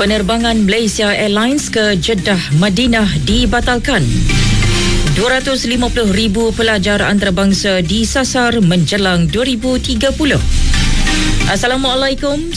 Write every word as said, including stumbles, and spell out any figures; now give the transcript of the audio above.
Penerbangan Malaysia Airlines ke Jeddah Madinah dibatalkan. dua ratus lima puluh ribu pelajar antarabangsa disasar menjelang dua ribu tiga puluh. Assalamualaikum.